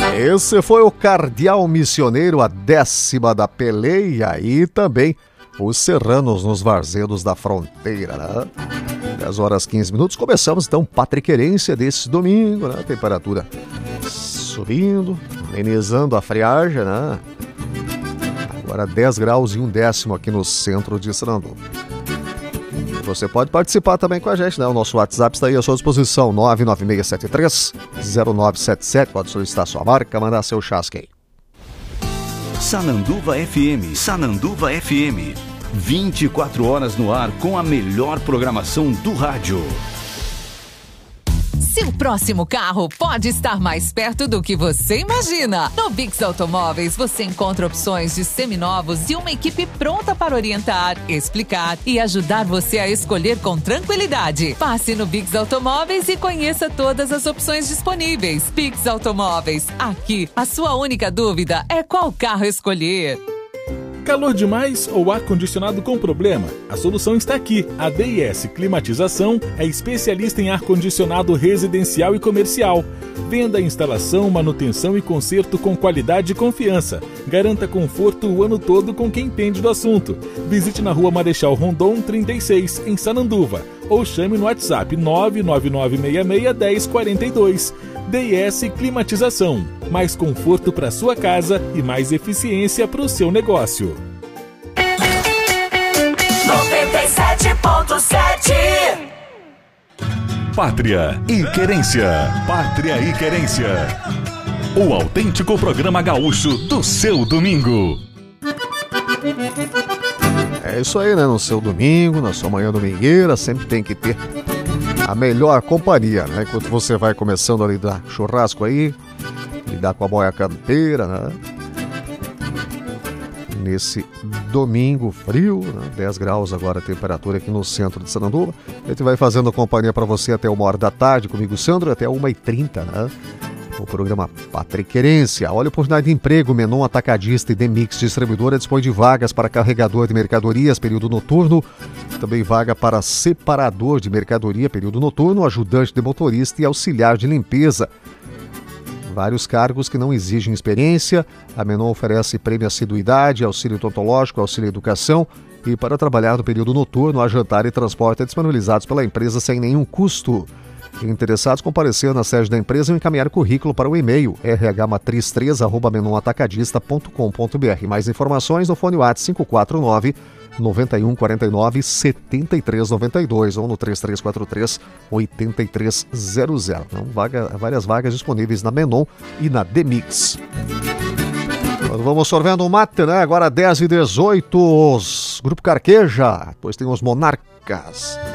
Esse foi o Cardeal Missioneiro, a 10ª da peleia, e também os Serranos nos Varzedos da Fronteira, né? 10 horas 15 minutos. Começamos então Patriquerência desse domingo, né? Temperatura subindo, amenizando a friagem, né? Agora 10 graus e 1/10 aqui no centro de Sananduva. Você pode participar também com a gente, né? O nosso WhatsApp está aí à sua disposição, 99673-0977. Pode solicitar sua marca, mandar seu chasque aí. Sananduva FM, Sananduva FM. 24 horas no ar com a melhor programação do rádio. Seu próximo carro pode estar mais perto do que você imagina. No Bix Automóveis você encontra opções de seminovos e uma equipe pronta para orientar, explicar e ajudar você a escolher com tranquilidade. Passe no Bix Automóveis e conheça todas as opções disponíveis. Bix Automóveis, aqui a sua única dúvida é qual carro escolher. Calor demais ou ar-condicionado com problema? A solução está aqui. A DIS Climatização é especialista em ar-condicionado residencial e comercial. Venda, instalação, manutenção e conserto com qualidade e confiança. Garanta conforto o ano todo com quem entende do assunto. Visite na Rua Marechal Rondon 36, em Sananduva. Ou chame no WhatsApp 999661042. DIS Climatização. Mais conforto para sua casa e mais eficiência para o seu negócio. 97.7 Pátria e Querência. Pátria e Querência. O autêntico programa gaúcho do seu domingo. É isso aí, né? No seu domingo, na sua manhã domingueira, sempre tem que ter a melhor companhia, né? Enquanto você vai começando a lidar churrasco aí, lidar com a boia campeira, né? Nesse domingo frio, né? 10 graus agora a temperatura aqui no centro de Sananduva. A gente vai fazendo companhia para você até 1h comigo, Sandro, até 1h30, né? O programa Patriquerência. Olha a oportunidade de emprego. Menon Atacadista e Demix Distribuidora dispõe de vagas para carregador de mercadorias, período noturno. Também vaga para separador de mercadoria, período noturno, ajudante de motorista e auxiliar de limpeza. Vários cargos que não exigem experiência. A Menon oferece prêmio assiduidade, auxílio odontológico, auxílio educação. E para trabalhar no período noturno, a jantar e transporte disponibilizados pela empresa sem nenhum custo. Interessados comparecer na sede da empresa ou encaminhar currículo para o e-mail rhmatriz3@menonatacadista.com.br. Mais informações no fone WhatsApp 549-9149-7392 ou no 3343-8300. Então, várias vagas disponíveis na Menon e na Demix. Vamos sorvendo um mate, né? Agora 10h18, Grupo Carqueja, depois tem os Monarcas.